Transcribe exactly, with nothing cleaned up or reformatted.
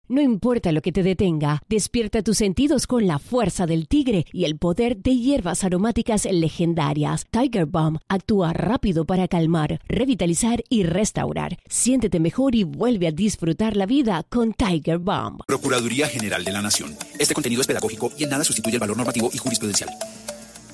No importa lo que te detenga, despierta tus sentidos con la fuerza del tigre y el poder de hierbas aromáticas legendarias. Tiger Balm actúa rápido para calmar, revitalizar y restaurar. Siéntete mejor y vuelve a disfrutar la vida con Tiger Balm. Procuraduría General de la Nación. Este contenido es pedagógico y en nada sustituye el valor normativo y jurisprudencial.